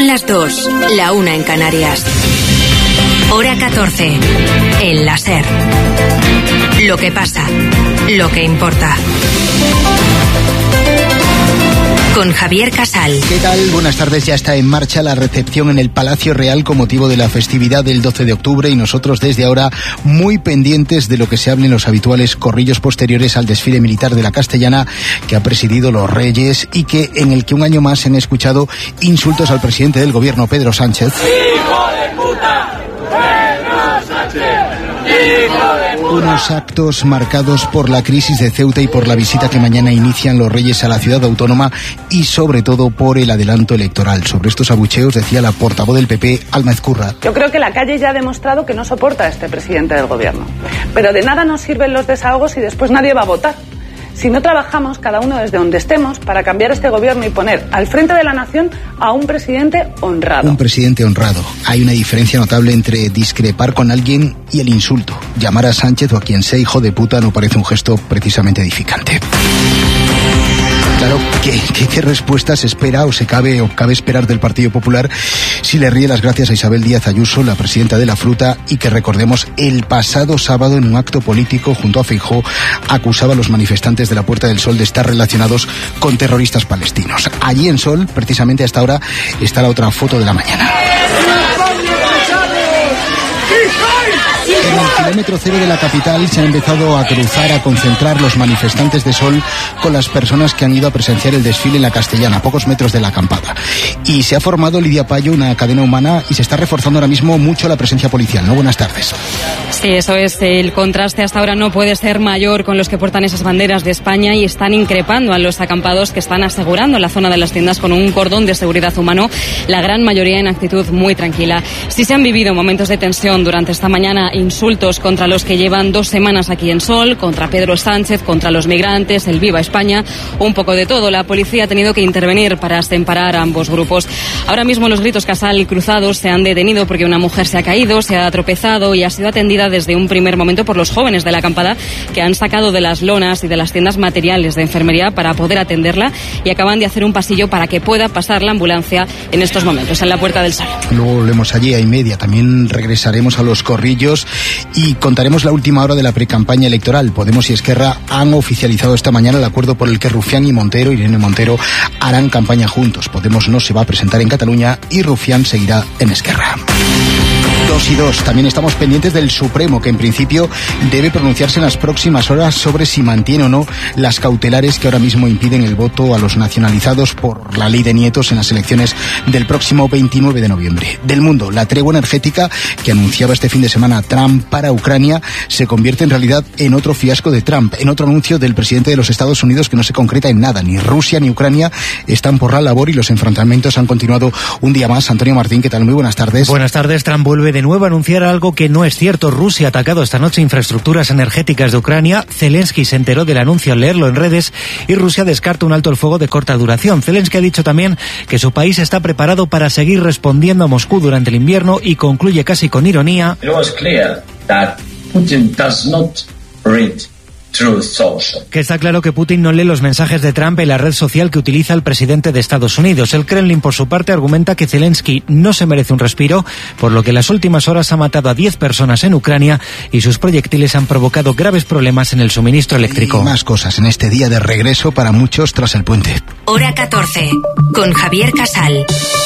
Son las 2, la 1 en Canarias. Hora 14, en la SER. Lo que pasa, lo que importa. Con Javier Casal. ¿Qué tal? Buenas tardes. Ya está en marcha la recepción en el Palacio Real con motivo de la festividad del 12 de octubre y nosotros desde ahora muy pendientes de lo que se hable en los habituales corrillos posteriores al desfile militar de la Castellana que ha presidido los Reyes y en el que un año más se han escuchado insultos al presidente del gobierno, Pedro Sánchez. ¡Hijo de puta! ¡Pedro Sánchez! Unos actos marcados por la crisis de Ceuta y por la visita que mañana inician los Reyes a la ciudad autónoma y sobre todo por el adelanto electoral. Sobre estos abucheos decía la portavoz del PP, Alma Ezcurra. Yo creo que la calle ya ha demostrado que no soporta a este presidente del gobierno. Pero de nada nos sirven los desahogos y después nadie va a votar. Si no trabajamos cada uno desde donde estemos para cambiar este gobierno y poner al frente de la nación a un presidente honrado. Un presidente honrado. Hay una diferencia notable entre discrepar con alguien y el insulto. Llamar a Sánchez o a quien sea hijo de puta no parece un gesto precisamente edificante. Claro, ¿qué respuestas espera o cabe esperar del Partido Popular si le ríe las gracias a Isabel Díaz Ayuso, la presidenta de la Fruta, y que recordemos el pasado sábado en un acto político junto a Feijóo acusaba a los manifestantes de la Puerta del Sol de estar relacionados con terroristas palestinos? Allí en Sol, precisamente hasta ahora, está la otra foto de la mañana. En el kilómetro cero de la capital se han empezado a cruzar, a concentrar los manifestantes de Sol con las personas que han ido a presenciar el desfile en la Castellana, a pocos metros de la acampada. Y se ha formado, Lidia Payo, una cadena humana y se está reforzando ahora mismo mucho la presencia policial, ¿no? Buenas tardes. Sí, eso es. El contraste hasta ahora no puede ser mayor con los que portan esas banderas de España y están increpando a los acampados que están asegurando la zona de las tiendas con un cordón de seguridad humano, la gran mayoría en actitud muy tranquila. Sí se han vivido momentos de tensión durante esta mañana, insultos contra los que llevan 2 semanas aquí en Sol, contra Pedro Sánchez, contra los migrantes, el Viva España, un poco de todo. La policía ha tenido que intervenir para separar a ambos grupos. Ahora mismo los gritos Casal cruzados se han detenido porque una mujer se ha caído, se ha tropezado y ha sido atendida desde un primer momento por los jóvenes de la acampada que han sacado de las lonas y de las tiendas materiales de enfermería para poder atenderla y acaban de hacer un pasillo para que pueda pasar la ambulancia en estos momentos, en la Puerta del Sol. Luego volvemos allí a 1:30. También regresaremos a los corrillos y contaremos la última hora de la precampaña electoral. Podemos y Esquerra han oficializado esta mañana el acuerdo por el que Rufián y Irene Montero, harán campaña juntos. Podemos no se va a presentar en Cataluña y Rufián seguirá en Esquerra. 2 y 2. También estamos pendientes del Supremo, que en principio debe pronunciarse en las próximas horas sobre si mantiene o no las cautelares que ahora mismo impiden el voto a los nacionalizados por la ley de nietos en las elecciones del próximo 29 de noviembre. Del mundo, la tregua energética que anunciaba este fin de semana Trump para Ucrania se convierte en realidad en otro fiasco de Trump, en otro anuncio del presidente de los Estados Unidos que no se concreta en nada. Ni Rusia ni Ucrania están por la labor y los enfrentamientos han continuado un día más. Antonio Martín, ¿qué tal? Muy buenas tardes. Buenas tardes. Trump vuelve de nuevo a anunciar algo que no es cierto. Rusia ha atacado esta noche infraestructuras energéticas de Ucrania. Zelensky se enteró del anuncio al leerlo en redes y Rusia descarta un alto el fuego de corta duración. Zelensky ha dicho también que su país está preparado para seguir respondiendo a Moscú durante el invierno y concluye casi con ironía. It was clear that Putin does not read Truth Social. Que está claro que Putin no lee los mensajes de Trump en la red social que utiliza el presidente de Estados Unidos. El Kremlin, por su parte, argumenta que Zelensky no se merece un respiro, por lo que en las últimas horas ha matado a 10 personas en Ucrania y sus proyectiles han provocado graves problemas en el suministro eléctrico. Y más cosas en este día de regreso para muchos tras el puente. Hora 14, con Javier Casal.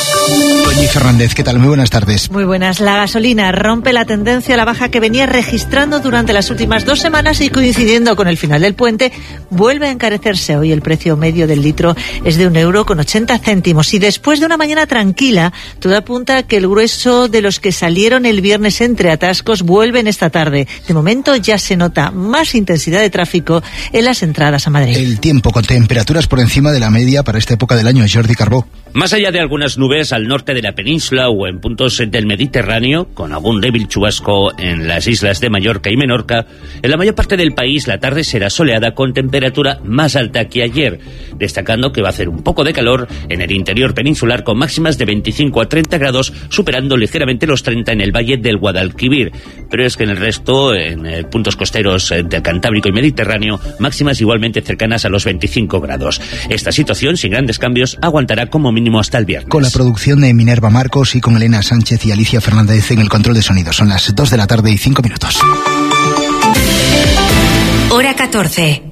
Doña Fernández, ¿qué tal? Muy buenas tardes. Muy buenas. La gasolina rompe la tendencia a la baja que venía registrando durante las últimas 2 semanas y coincidiendo con el final del puente, vuelve a encarecerse. Hoy el precio medio del litro es de €1,80 y después de una mañana tranquila, todo apunta a que el grueso de los que salieron el viernes entre atascos vuelven esta tarde. De momento ya se nota más intensidad de tráfico en las entradas a Madrid. El tiempo con temperaturas por encima de la media para esta época del año. Jordi Carbó. Más allá de algunas nubes al norte de la península o en puntos del Mediterráneo, con algún débil chubasco en las islas de Mallorca y Menorca, en la mayor parte del país la tarde será soleada con temperatura más alta que ayer, destacando que va a hacer un poco de calor en el interior peninsular con máximas de 25 a 30 grados, superando ligeramente los 30 en el valle del Guadalquivir. Pero es que en el resto, en puntos costeros del Cantábrico y Mediterráneo, máximas igualmente cercanas a los 25 grados. Esta situación, sin grandes cambios, aguantará como mínimo mínimo hasta el viernes. Con la producción de Minerva Marcos y con Elena Sánchez y Alicia Fernández en el control de sonido. Son las 2 de la tarde y 5 minutos. Hora 14.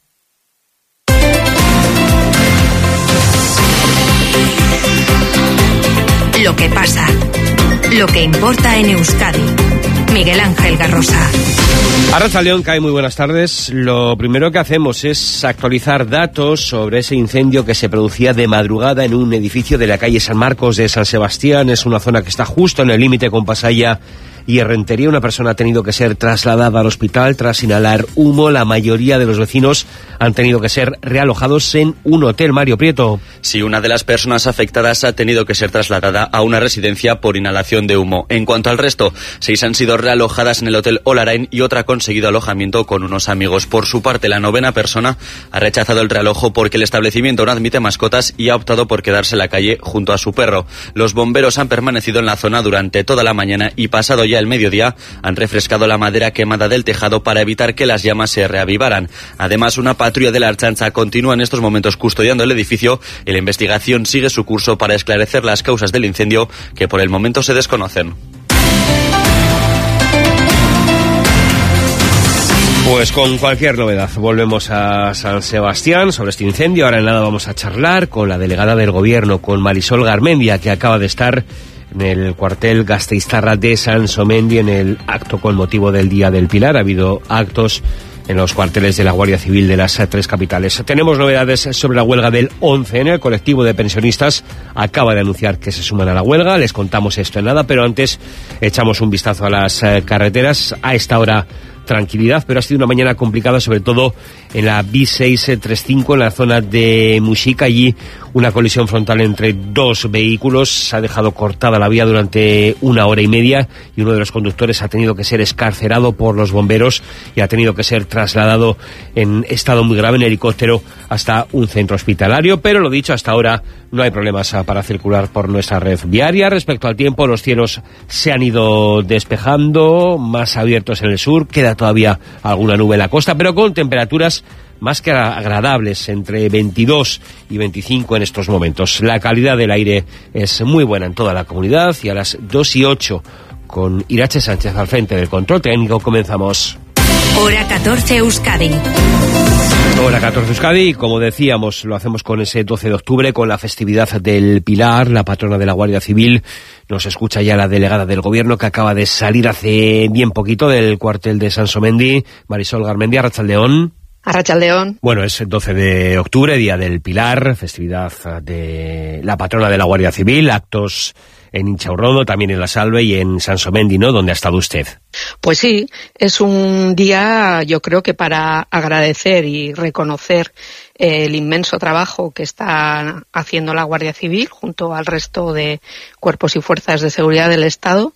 Lo que pasa. Lo que importa en Euskadi. Miguel Ángel Garrosa. Arratsaldeon, Kai, muy buenas tardes. Lo primero que hacemos es actualizar datos sobre ese incendio que se producía de madrugada en un edificio de la calle San Marcos de San Sebastián. Es una zona que está justo en el límite con Pasaya y Errentería. Una persona ha tenido que ser trasladada al hospital tras inhalar humo. La mayoría de los vecinos han tenido que ser realojados en un hotel. Mario Prieto. Sí, una de las personas afectadas ha tenido que ser trasladada a una residencia por inhalación de humo. En cuanto al resto, 6 han sido realojadas en el hotel Olarain y otra ha conseguido alojamiento con unos amigos. Por su parte, la 9ª persona ha rechazado el realojo porque el establecimiento no admite mascotas y ha optado por quedarse en la calle junto a su perro. Los bomberos han permanecido en la zona durante toda la mañana y pasado ya el mediodía han refrescado la madera quemada del tejado para evitar que las llamas se reavivaran. Además, una patrulla de la Ertzaintza continúa en estos momentos custodiando el edificio y la investigación sigue su curso para esclarecer las causas del incendio que por el momento se desconocen. Pues con cualquier novedad volvemos a San Sebastián sobre este incendio. Ahora en nada vamos a charlar con la delegada del Gobierno, con Marisol Garmendia, que acaba de estar en el cuartel gasteiztarra de Sansomendi en el acto con motivo del Día del Pilar. Ha habido actos en los cuarteles de la Guardia Civil de las 3 capitales. Tenemos novedades sobre la huelga del 11N. El colectivo de pensionistas acaba de anunciar que se suman a la huelga. Les contamos esto en nada, pero antes echamos un vistazo a las carreteras. A esta hora tranquilidad, pero ha sido una mañana complicada, sobre todo en la B635, en la zona de Muxica. Allí una colisión frontal entre 2 vehículos, se ha dejado cortada la vía durante 1 hora y media y uno de los conductores ha tenido que ser excarcerado por los bomberos y ha tenido que ser trasladado en estado muy grave en helicóptero hasta un centro hospitalario. Pero lo dicho, hasta ahora no hay problemas para circular por nuestra red viaria. Respecto al tiempo, los cielos se han ido despejando, más abiertos en el sur, queda todavía alguna nube en la costa, pero con temperaturas más que agradables, entre 22 y 25 en estos momentos. La calidad del aire es muy buena en toda la comunidad y a las 2:08, con Irache Sánchez al frente del control técnico, comenzamos. Hora 14 Euskadi. Hora 14 Euskadi, y como decíamos, lo hacemos con ese 12 de octubre, con la festividad del Pilar, la patrona de la Guardia Civil. Nos escucha ya la delegada del Gobierno, que acaba de salir hace bien poquito del cuartel de Sansomendi, Marisol Garmendia. Arratsaldeon. Arratsaldeon. Bueno, es el 12 de octubre, Día del Pilar, festividad de la patrona de la Guardia Civil, actos en Inchaurrondo, también en La Salve y en Sansomendi, ¿no?, donde ha estado usted. Pues sí, es un día, yo creo que para agradecer y reconocer el inmenso trabajo que está haciendo la Guardia Civil junto al resto de cuerpos y fuerzas de seguridad del Estado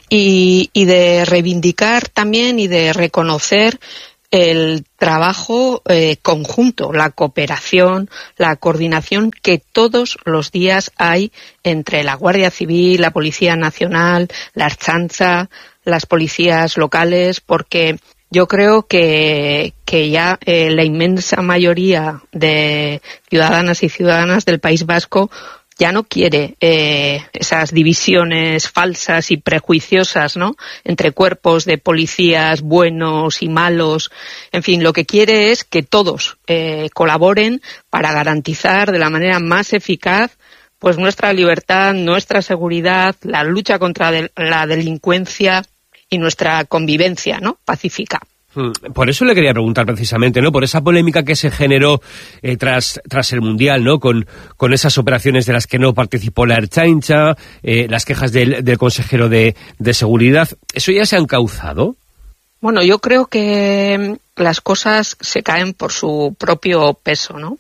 y de reivindicar también y de reconocer el trabajo conjunto, la cooperación, la coordinación que todos los días hay entre la Guardia Civil, la Policía Nacional, la Ertzaintza, las policías locales, porque yo creo que ya la inmensa mayoría de ciudadanas y ciudadanas del País Vasco ya no quiere esas divisiones falsas y prejuiciosas, ¿no?, entre cuerpos de policías buenos y malos. En fin, lo que quiere es que todos colaboren para garantizar de la manera más eficaz pues nuestra libertad, nuestra seguridad, la lucha contra la delincuencia y nuestra convivencia, ¿no?, pacífica. Por eso le quería preguntar precisamente, ¿no?, por esa polémica que se generó tras el Mundial, ¿no?, con esas operaciones de las que no participó la Ertzaintza, las quejas del consejero de Seguridad. ¿Eso ya se ha encauzado? Bueno, yo creo que las cosas se caen por su propio peso, ¿no?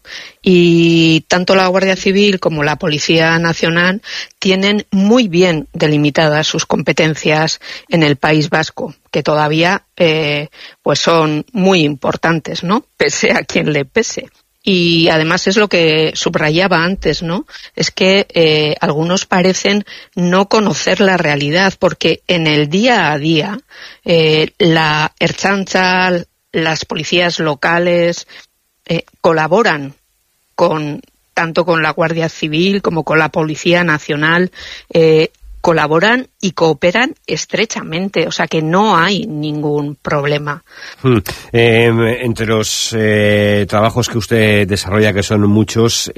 Y tanto la Guardia Civil como la Policía Nacional tienen muy bien delimitadas sus competencias en el País Vasco, que todavía pues son muy importantes, ¿no?, pese a quien le pese. Y además es lo que subrayaba antes, ¿no?, es que algunos parecen no conocer la realidad, porque en el día a día la Ertzaintza, las policías locales colaboran con tanto con la Guardia Civil como con la Policía Nacional, colaboran y cooperan estrechamente, o sea que no hay ningún problema. Entre los trabajos que usted desarrolla, que son muchos,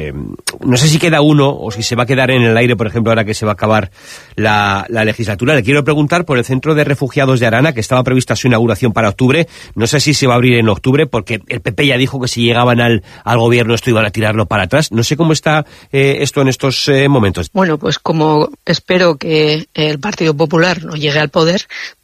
no sé si queda uno o si se va a quedar en el aire, por ejemplo, ahora que se va a acabar la legislatura. Le quiero preguntar por el Centro de Refugiados de Arana, que estaba prevista su inauguración para octubre. No sé si se va a abrir en octubre, porque el PP ya dijo que si llegaban al gobierno esto iban a tirarlo para atrás. No sé cómo está esto en estos momentos. Bueno, pues como espero que el Partido Popular no llegue al poder,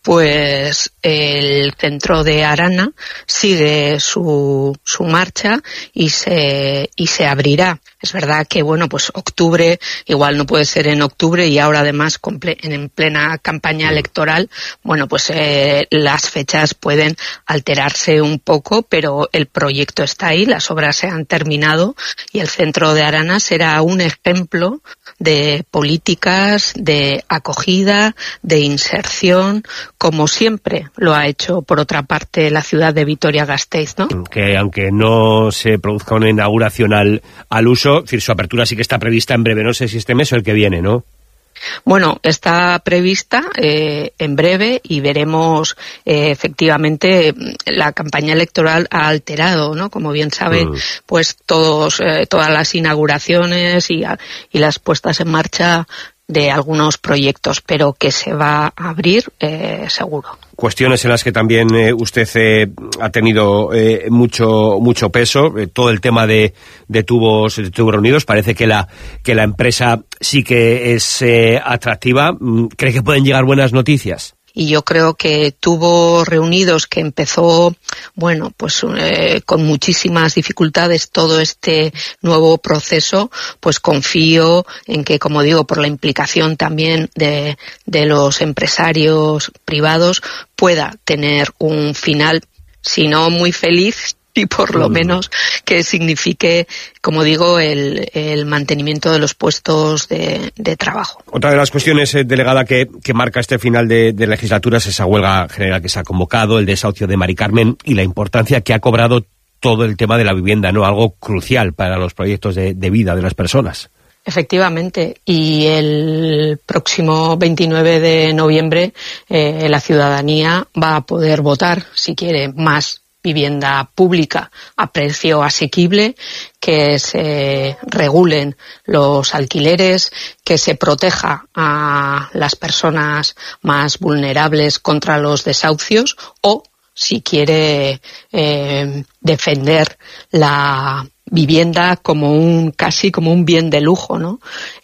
pues el centro de Arana sigue su marcha y se abrirá. Es verdad que, bueno, pues octubre, igual no puede ser en octubre y ahora además en plena campaña electoral, bueno, pues las fechas pueden alterarse un poco, pero el proyecto está ahí, las obras se han terminado y el centro de Arana será un ejemplo de políticas de acogida, de inserción, como siempre lo ha hecho, por otra parte, la ciudad de Vitoria-Gasteiz, ¿no? Que aunque no se produzca una inauguración al uso, es decir, su apertura sí que está prevista en breve, no sé si este mes o el que viene, ¿no? Bueno, está prevista en breve y veremos efectivamente la campaña electoral ha alterado, ¿no? Como bien saben, pues todas las inauguraciones y las puestas en marcha de algunos proyectos, pero que se va a abrir seguro. Cuestiones en las que también usted ha tenido mucho peso, todo el tema de tubos reunidos. Parece que la empresa sí que es atractiva. ¿Cree que pueden llegar buenas noticias? Y yo creo que Tubos Reunidos, que empezó, bueno, pues con muchísimas dificultades todo este nuevo proceso, pues confío en que, como digo, por la implicación también de los empresarios privados, pueda tener un final, si no muy feliz, y por lo menos que signifique, como digo, el mantenimiento de los puestos de trabajo. Otra de las cuestiones, delegada, que marca este final de legislatura es esa huelga general que se ha convocado, el desahucio de Mari Carmen y la importancia que ha cobrado todo el tema de la vivienda, ¿no? Algo crucial para los proyectos de vida de las personas. Efectivamente, y el próximo 29 de noviembre la ciudadanía va a poder votar, si quiere, más vivienda pública a precio asequible, que se regulen los alquileres, que se proteja a las personas más vulnerables contra los desahucios o, si quiere, defender la vivienda casi como un bien de lujo, ¿no?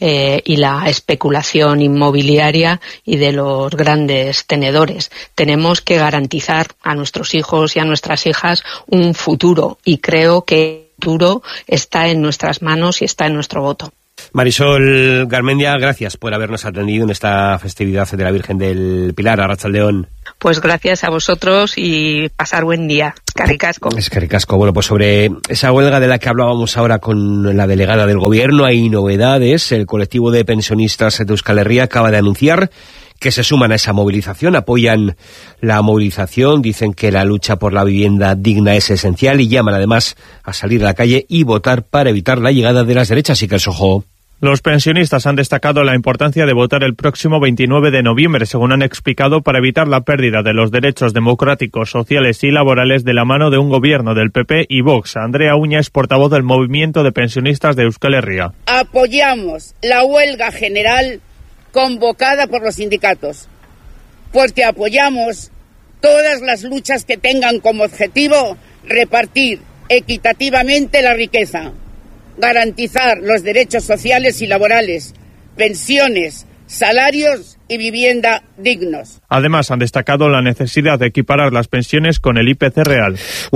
Y la especulación inmobiliaria y de los grandes tenedores. Tenemos que garantizar a nuestros hijos y a nuestras hijas un futuro, y creo que el futuro está en nuestras manos y está en nuestro voto. Marisol Garmendia, gracias por habernos atendido en esta festividad de la Virgen del Pilar. Arratsaldeon. Pues gracias a vosotros y pasar buen día. Eskerrik asko. Bueno, pues sobre esa huelga de la que hablábamos ahora con la delegada del Gobierno hay novedades. El colectivo de pensionistas de Euskal Herria acaba de anunciar que se suman a esa movilización, apoyan la movilización, dicen que la lucha por la vivienda digna es esencial y llaman además a salir a la calle y votar para evitar la llegada de las derechas. Y que el Sojo. Los pensionistas han destacado la importancia de votar el próximo 29 de noviembre, según han explicado, para evitar la pérdida de los derechos democráticos, sociales y laborales de la mano de un gobierno del PP y Vox. Andrea Uña es portavoz del Movimiento de Pensionistas de Euskal Herria. Apoyamos la huelga general convocada por los sindicatos, porque apoyamos todas las luchas que tengan como objetivo repartir equitativamente la riqueza, garantizar los derechos sociales y laborales, pensiones, salarios y vivienda dignos. Además, han destacado la necesidad de equiparar las pensiones con el IPC real.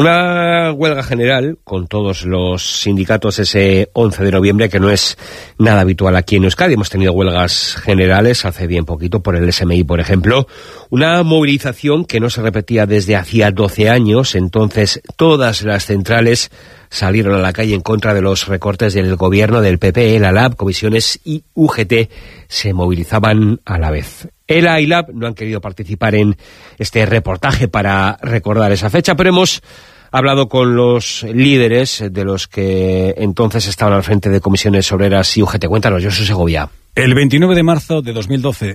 Una huelga general con todos los sindicatos ese 11 de noviembre, que no es nada habitual aquí en Euskadi. Hemos tenido huelgas generales hace bien poquito por el SMI, por ejemplo. Una movilización que no se repetía desde hacía 12 años. Entonces, todas las centrales salieron a la calle en contra de los recortes del gobierno del PP. La LAB, comisiones y UGT se movilizaban a la vez. ELA y LAB no han querido participar en este reportaje para recordar esa fecha, pero hemos ha hablado con los líderes de los que entonces estaban al frente de Comisiones Obreras y UGT. Cuéntanos, Josu Segovia. El 29 de marzo de 2012...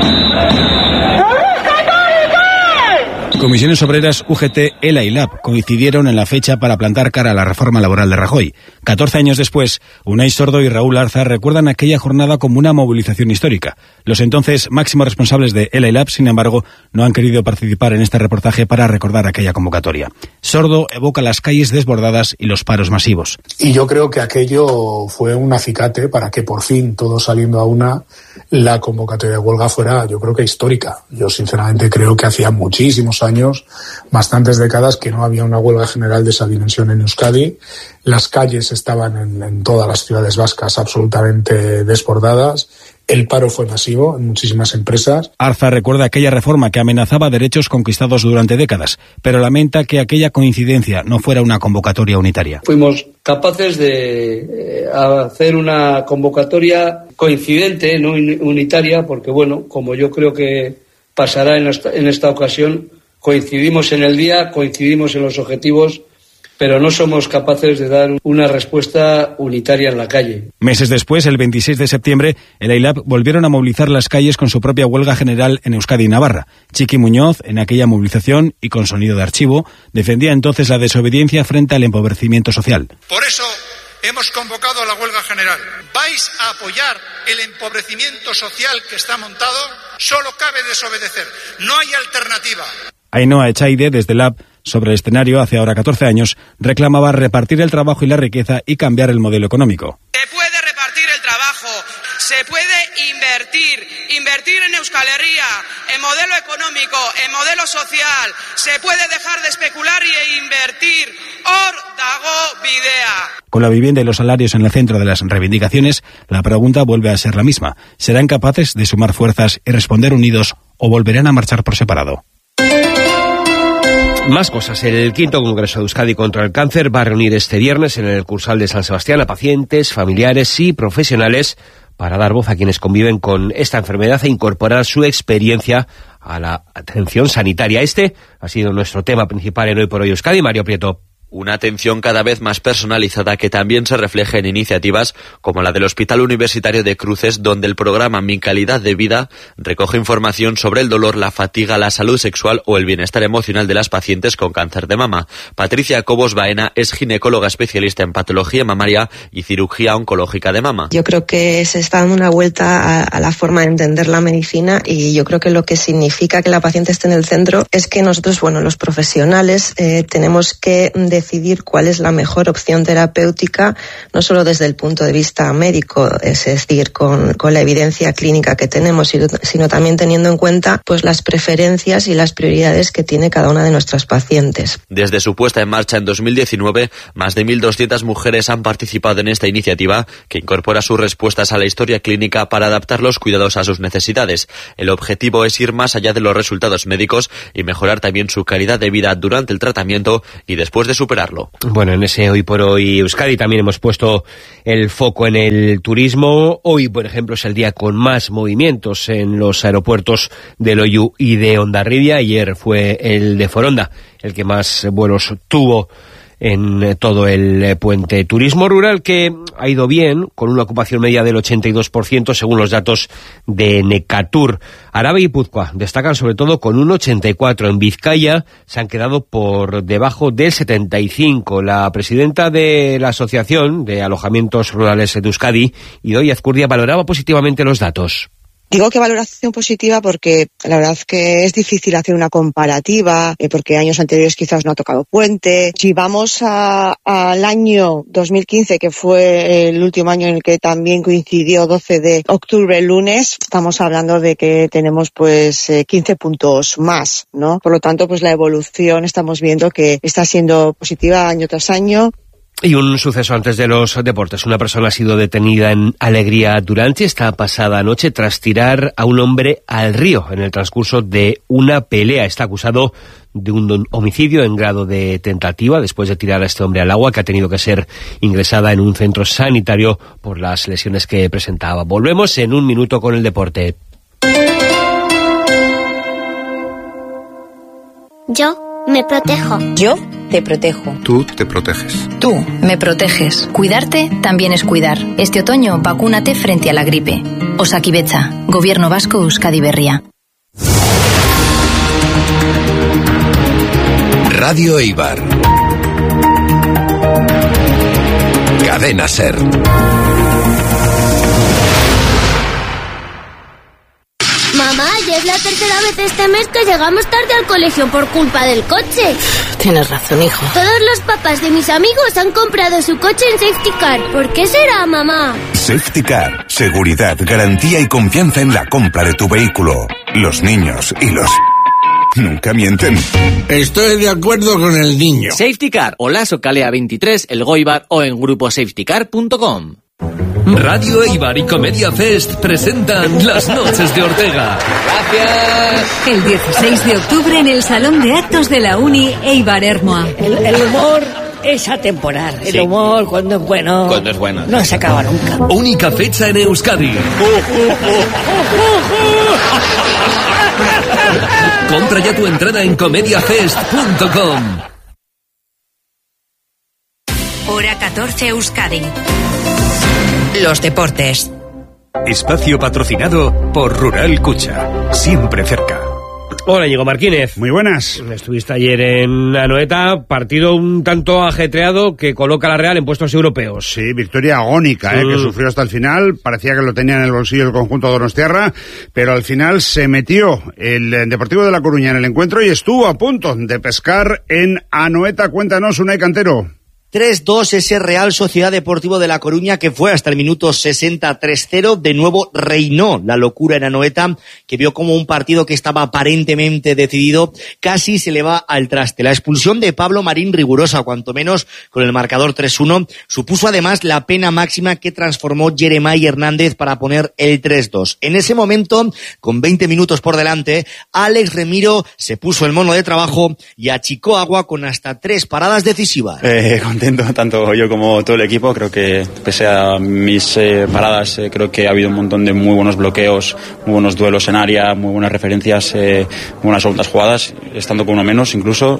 Comisiones Obreras, UGT, ELA y LAB coincidieron en la fecha para plantar cara a la reforma laboral de Rajoy. 14 años después, Unai Sordo y Raúl Arza recuerdan aquella jornada como una movilización histórica. Los entonces máximos responsables de ELA y LAB, sin embargo, no han querido participar en este reportaje para recordar aquella convocatoria. Sordo evoca las calles desbordadas y los paros masivos. Y yo creo que aquello fue un acicate para que por fin, todos saliendo a una, la convocatoria de huelga fuera, yo creo que histórica. Yo sinceramente creo que hacía muchísimos años, bastantes décadas, que no había una huelga general de esa dimensión en Euskadi. Las calles estaban en todas las ciudades vascas absolutamente desbordadas. El paro fue masivo en muchísimas empresas. Arza recuerda aquella reforma que amenazaba derechos conquistados durante décadas, pero lamenta que aquella coincidencia no fuera una convocatoria unitaria. Fuimos capaces de hacer una convocatoria coincidente, no unitaria, porque bueno, como yo creo que pasará en esta ocasión, coincidimos en el día, coincidimos en los objetivos, pero no somos capaces de dar una respuesta unitaria en la calle. Meses después, el 26 de septiembre, el ELA-LAB volvieron a movilizar las calles con su propia huelga general en Euskadi y Navarra. Chiqui Muñoz, en aquella movilización y con sonido de archivo, defendía entonces la desobediencia frente al empobrecimiento social. Por eso hemos convocado a la huelga general. ¿Vais a apoyar el empobrecimiento social que está montado? Solo cabe desobedecer. No hay alternativa. Ainhoa Echaide, desde LAB, sobre el escenario hace ahora 14 años, reclamaba repartir el trabajo y la riqueza y cambiar el modelo económico. Se puede repartir el trabajo, se puede invertir en Euskal Herria, en modelo económico, en modelo social, se puede dejar de especular e invertir. Hor dago bidea. Con la vivienda y los salarios en el centro de las reivindicaciones, la pregunta vuelve a ser la misma. ¿Serán capaces de sumar fuerzas y responder unidos o volverán a marchar por separado? Más cosas. El quinto Congreso de Euskadi contra el Cáncer va a reunir este viernes en el Cursal de San Sebastián a pacientes, familiares y profesionales para dar voz a quienes conviven con esta enfermedad e incorporar su experiencia a la atención sanitaria. Este ha sido nuestro tema principal en Hoy por Hoy Euskadi. Mario Prieto. Una atención cada vez más personalizada que también se refleja en iniciativas como la del Hospital Universitario de Cruces, donde el programa Mi Calidad de Vida recoge información sobre el dolor, la fatiga, la salud sexual o el bienestar emocional de las pacientes con cáncer de mama. Patricia Cobos Baena es ginecóloga especialista en patología mamaria y cirugía oncológica de mama. Yo creo que se está dando una vuelta a la forma de entender la medicina y yo creo que lo que significa que la paciente esté en el centro es que nosotros, los profesionales, tenemos que decidir cuál es la mejor opción terapéutica, no solo desde el punto de vista médico, es decir, con la evidencia clínica que tenemos, sino también teniendo en cuenta pues las preferencias y las prioridades que tiene cada una de nuestras pacientes. Desde su puesta en marcha en 2019, más de 1.200 mujeres han participado en esta iniciativa que incorpora sus respuestas a la historia clínica para adaptar los cuidados a sus necesidades. El objetivo es ir más allá de los resultados médicos y mejorar también su calidad de vida durante el tratamiento y después de superarlo. Bueno, en ese Hoy por Hoy Euskadi también hemos puesto el foco en el turismo. Hoy, por ejemplo, es el día con más movimientos en los aeropuertos de Loiu y de Hondarribia. Ayer fue el de Foronda el que más vuelos tuvo en todo el puente. Turismo rural que ha ido bien, con una ocupación media del 82% según los datos de Necatur. Araba y Guipúzcoa destacan sobre todo con un 84%. En Vizcaya se han quedado por debajo del 75%. La presidenta de la Asociación de Alojamientos Rurales de Euskadi, Idoia Azcurdia, valoraba positivamente los datos. Digo que valoración positiva porque la verdad es que es difícil hacer una comparativa, porque años anteriores quizás no ha tocado puente. Si vamos al año 2015, que fue el último año en el que también coincidió 12 de octubre, el lunes, estamos hablando de que tenemos 15 puntos más, ¿no? Por lo tanto, la evolución estamos viendo que está siendo positiva año tras año. Y un suceso antes de los deportes. Una persona ha sido detenida en Alegría Durante esta pasada noche tras tirar a un hombre al río en el transcurso de una pelea. Está acusado de un homicidio en grado de tentativa después de tirar a este hombre al agua, que ha tenido que ser ingresada en un centro sanitario por las lesiones que presentaba. Volvemos en un minuto con el deporte. Yo Me protejo. Yo te protejo. Tú te proteges. Tú me proteges. Cuidarte también es cuidar. Este otoño, vacúnate frente a la gripe. Osakidetza, Gobierno Vasco, Euskadi Berria. Radio Eibar. Cadena SER. Mamá, ya es la tercera vez este mes que llegamos tarde al colegio por culpa del coche. Tienes razón, hijo. Todos los papás de mis amigos han comprado su coche en Safety Car. ¿Por qué será, mamá? Safety Car. Seguridad, garantía y confianza en la compra de tu vehículo. Los niños y los... nunca mienten. Estoy de acuerdo con el niño. Safety Car, Olaso Calea 23, El Goibar o en gruposafetycar.com. Radio Eibar y Comedia Fest presentan Las Noches de Ortega. Gracias. El 16 de octubre en el Salón de Actos de la Uni Eibar Ermoa. El humor es atemporal. El humor, cuando es bueno, no se acaba nunca. Única fecha en Euskadi. Compra ya tu entrada en comediafest.com. Hora 14 Euskadi. Los deportes. Espacio patrocinado por Rural Cucha. Siempre cerca. Hola, Íñigo Martínez. Muy buenas. Estuviste ayer en Anoeta, partido un tanto ajetreado que coloca a la Real en puestos europeos. Sí, victoria agónica, que sufrió hasta el final. Parecía que lo tenía en el bolsillo el conjunto donostiarra, pero al final se metió el Deportivo de La Coruña en el encuentro y estuvo a punto de pescar en Anoeta. Cuéntanos, Unai Cantero. 3-2 ese Real Sociedad Deportivo de La Coruña que fue hasta el minuto 60 3-0. De nuevo reinó la locura en Anoeta, que vio como un partido que estaba aparentemente decidido casi se le va al traste. La expulsión de Pablo Marín, rigurosa cuanto menos, con el marcador 3-1, supuso además la pena máxima que transformó Jeremai Hernández para poner el 3-2. En ese momento, con 20 minutos por delante, Alex Remiro se puso el mono de trabajo y achicó agua con hasta 3 paradas decisivas. Contento, tanto yo como todo el equipo. Creo que pese a mis paradas, creo que ha habido un montón de muy buenos bloqueos, muy buenos duelos en área, muy buenas referencias, muy buenas segundas jugadas, estando con uno menos incluso,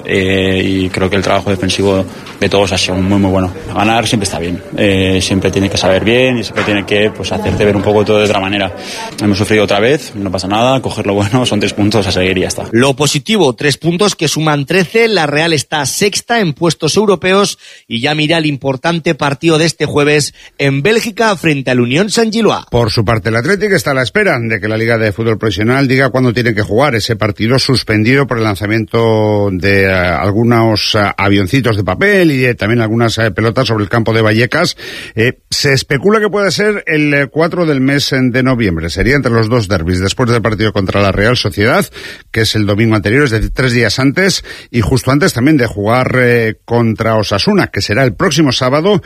y creo que el trabajo defensivo de todos ha sido muy muy bueno. Ganar siempre está bien, siempre tiene que saber bien y siempre tiene que hacerte ver un poco todo de otra manera. Hemos sufrido otra vez, no pasa nada, coger lo bueno, son 3 puntos a seguir y ya está. Lo positivo, 3 puntos que suman 13, la Real está sexta en puestos europeos y ya mira el importante partido de este jueves en Bélgica frente al Unión Saint-Gilloise. Por su parte, el Athletic está a la espera de que la Liga de Fútbol Profesional diga cuándo tiene que jugar ese partido suspendido por el lanzamiento de algunos avioncitos de papel y también algunas pelotas sobre el campo de Vallecas. Se especula que puede ser el 4 del mes de noviembre. Sería entre los 2 derbis, después del partido contra la Real Sociedad, que es el domingo anterior, es decir, 3 días antes, y justo antes también de jugar contra Osasuna, que será el próximo sábado,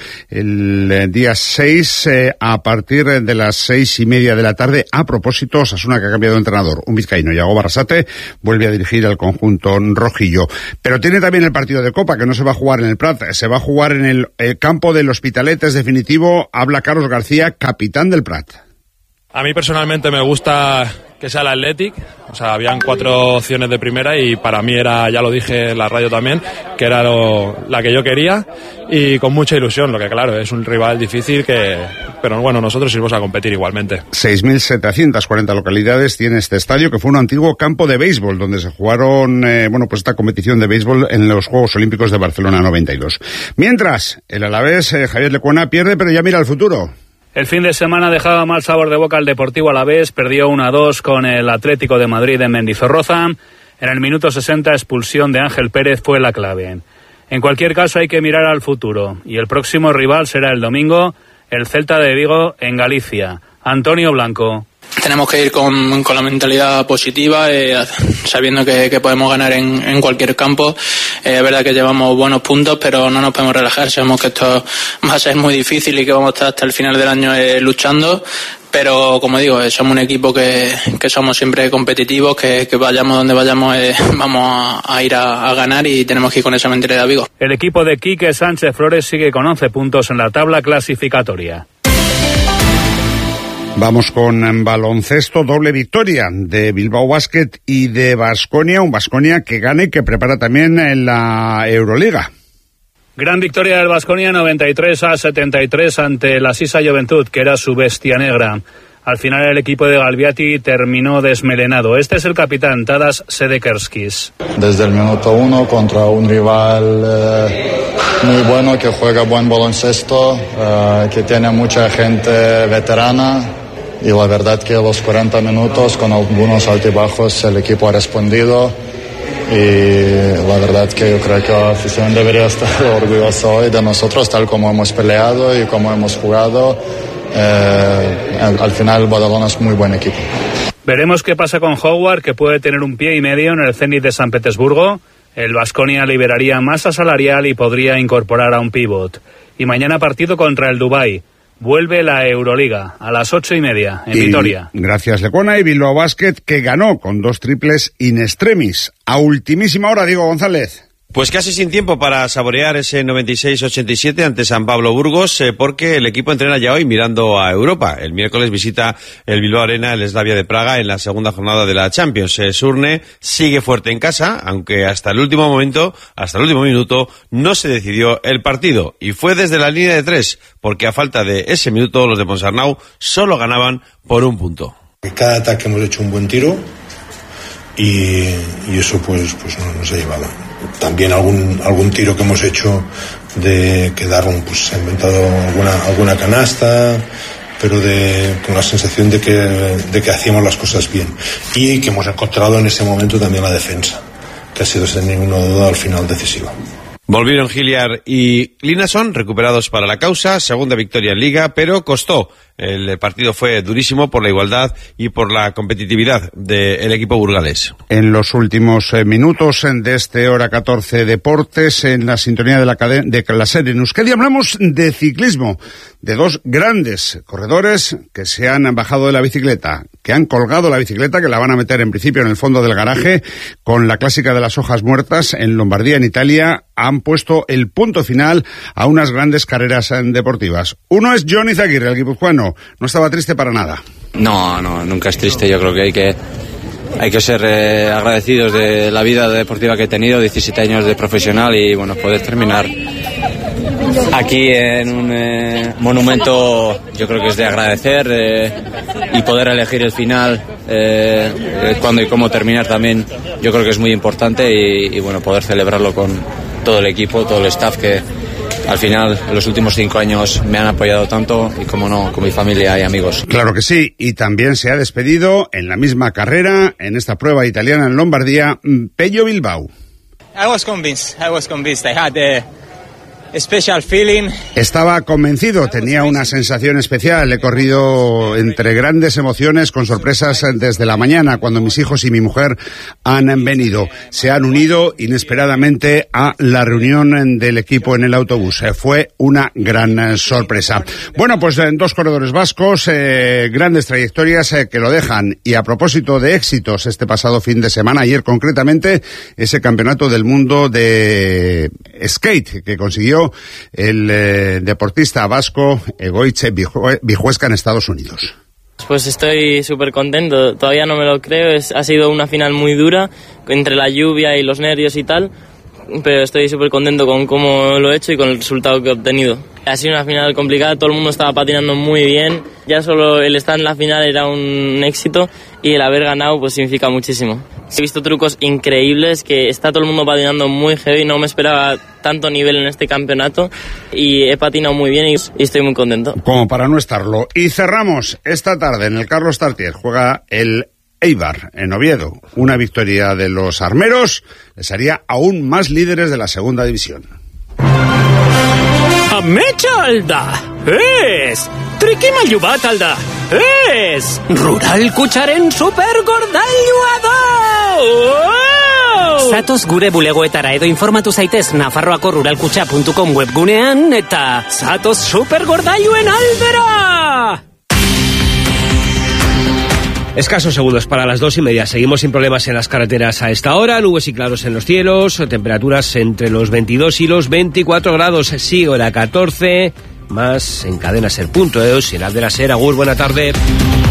el día 6, a partir de las 6:30 de la tarde. A propósito, Osasuna, que ha cambiado de entrenador, un vizcaíno, Yago Barrasate, vuelve a dirigir al conjunto rojillo. Pero tiene también el partido de Copa, que no se va a jugar en el Prat, se va a jugar en el campo del Hospitalet, es definitivo. Habla Carlos García, capitán del Prat. A mí personalmente me gusta que sea el Athletic, o sea, habían 4 opciones de primera y para mí era, ya lo dije en la radio también, que era la que yo quería y con mucha ilusión, lo que claro, es un rival difícil pero bueno, nosotros íbamos a competir igualmente. 6.740 localidades tiene este estadio, que fue un antiguo campo de béisbol, donde se jugaron, esta competición de béisbol en los Juegos Olímpicos de Barcelona 92. Mientras, el Alavés, Javier Lecuona, pierde, pero ya mira al futuro. El fin de semana dejaba mal sabor de boca al Deportivo Alavés, perdió 1-2 con el Atlético de Madrid en Mendizorroza. En el minuto 60, expulsión de Ángel Pérez fue la clave. En cualquier caso, hay que mirar al futuro, y el próximo rival será el domingo, el Celta de Vigo en Galicia. Antonio Blanco. Tenemos que ir con la mentalidad positiva, sabiendo que podemos ganar en cualquier campo. Es verdad que llevamos buenos puntos, pero no nos podemos relajar. Sabemos que esto va a ser muy difícil y que vamos a estar hasta el final del año luchando. Pero, como digo, somos un equipo que somos siempre competitivos, que vayamos donde vayamos, vamos a ir a ganar y tenemos que ir con esa mentalidad a Vigo. El equipo de Quique Sánchez Flores sigue con 11 puntos en la tabla clasificatoria. Vamos con baloncesto, doble victoria de Bilbao Basket y de Baskonia, un Baskonia que gana y que prepara también en la Euroliga. Gran victoria del Baskonia 93-73 ante la Sisa Juventud, que era su bestia negra. Al final el equipo de Galviati terminó desmelenado. Este es el capitán, Tadas Sedekerskis. Desde el minuto 1 contra un rival muy bueno, que juega buen baloncesto, que tiene mucha gente veterana. Y la verdad que los 40 minutos, con algunos altibajos, el equipo ha respondido. Y la verdad que yo creo que la afición debería estar orgullosa hoy de nosotros, tal como hemos peleado y como hemos jugado. Al final Badalona es muy buen equipo. Veremos qué pasa con Howard, que puede tener un pie y medio en el Zenit de San Petersburgo. El Baskonia liberaría masa salarial y podría incorporar a un pívot. Y mañana partido contra el Dubái. Vuelve la Euroliga a las 8:30 en Vitoria. Gracias, Lecuona. Y Bilbao Basket, que ganó con 2 triples in extremis. A ultimísima hora, Diego González. Pues casi sin tiempo para saborear ese 96-87 ante San Pablo Burgos, porque el equipo entrena ya hoy mirando a Europa. El miércoles visita el Bilbao Arena el Slavia de Praga en la segunda jornada de la Champions. Surne sigue fuerte en casa, aunque hasta el último minuto, no se decidió el partido. Y fue desde la línea de 3, porque a falta de ese minuto los de Ponsarnau solo ganaban por 1 punto. Cada ataque hemos hecho un buen tiro y eso pues no nos ha llevado. También algún tiro que hemos hecho de quedaron, pues se ha inventado alguna canasta, pero con la sensación de que hacíamos las cosas bien, y que hemos encontrado en ese momento también la defensa, que ha sido sin ninguna duda al final decisiva. Volvieron Hilliard y Linason, recuperados para la causa, segunda victoria en Liga, pero costó. El partido fue durísimo por la igualdad y por la competitividad del equipo burgalés. En los últimos minutos de este Hora 14 Deportes, en la sintonía de la serie en Euskadi, hablamos de ciclismo, de 2 grandes corredores que se han bajado de la bicicleta, que han colgado la bicicleta, que la van a meter en principio en el fondo del garaje, con la clásica de las hojas muertas en Lombardía, en Italia. Han puesto el punto final a unas grandes carreras deportivas. Uno es Jon Izagirre, el guipuzcoano. No estaba triste para nada. No, nunca es triste. Yo creo que hay que ser agradecidos de la vida deportiva que he tenido, 17 años de profesional, y bueno, poder terminar aquí en un monumento, yo creo que es de agradecer, y poder elegir el final, cuándo y cómo terminar también, yo creo que es muy importante, y bueno, poder celebrarlo con todo el equipo, todo el staff que al final en los últimos 5 años me han apoyado tanto, y como no, con mi familia y amigos. Claro que sí, y también se ha despedido en la misma carrera, en esta prueba italiana en Lombardía, Pello Bilbao. I was convinced. I had a special feeling. Estaba convencido, tenía una sensación especial. He corrido entre grandes emociones, con sorpresas desde la mañana, cuando mis hijos y mi mujer han venido. Se han unido inesperadamente a la reunión del equipo en el autobús. Fue una gran sorpresa. Bueno, pues 2 corredores vascos, grandes trayectorias que lo dejan. Y a propósito de éxitos, este pasado fin de semana, ayer concretamente, ese campeonato del mundo de skate que consiguió el deportista vasco Egoitze Bijuesca en Estados Unidos. Pues estoy súper contento, todavía no me lo creo, ha sido una final muy dura, entre la lluvia y los nervios y tal, pero estoy súper contento con cómo lo he hecho y con el resultado que he obtenido. Ha sido una final complicada, todo el mundo estaba patinando muy bien, ya solo el estar en la final era un éxito, y el haber ganado pues significa muchísimo. He visto trucos increíbles, que está todo el mundo patinando muy heavy, no me esperaba tanto nivel en este campeonato, y he patinado muy bien y estoy muy contento. Como para no estarlo. Y cerramos esta tarde en el Carlos Tartier, juega el Eibar en Oviedo. Una victoria de los armeros les haría aún más líderes de la segunda división. Ametxalda, ez! Trikimailu bat alda, ez! Rural Kutsaren supergordailua da! Oh! Zatoz gure bulegoetara edo informatu zaitez Nafarroako ruralkutxa.com webgunean, eta zatoz supergordailuen aldera! Escasos segundos para las 2:30. Seguimos sin problemas en las carreteras a esta hora. Nubes y claros en los cielos. Temperaturas entre los 22 y los 24 grados. Sí, hora 14. más en cadenaser.eus y en App de la SER. Agur, buena tarde.